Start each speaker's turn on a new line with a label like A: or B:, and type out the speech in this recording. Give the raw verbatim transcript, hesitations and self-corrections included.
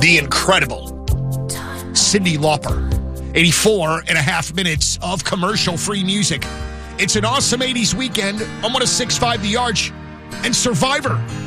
A: the incredible Cyndi Lauper. eighty-four and a half minutes of commercial-free music. It's an awesome eighties weekend on one oh six point five The Arch and Survivor.